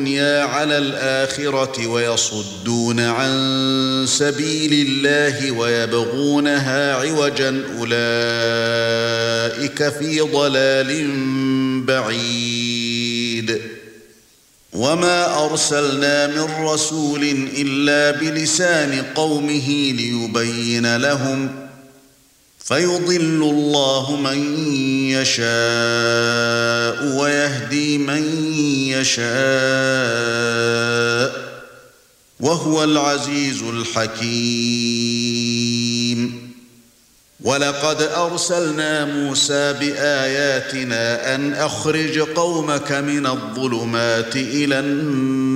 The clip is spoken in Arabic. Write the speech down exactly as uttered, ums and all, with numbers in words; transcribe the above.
الدنيا على الآخرة ويصدون عن سبيل الله ويبغونها عوجا أولئك في ضلال بعيد وما أرسلنا من رسول إلا بلسان قومه ليبين لهم فيضل الله من يشاء ويهدي من يشاء وهو العزيز الحكيم ولقد أرسلنا موسى بآياتنا أن أخرج قومك من الظلمات إلى النور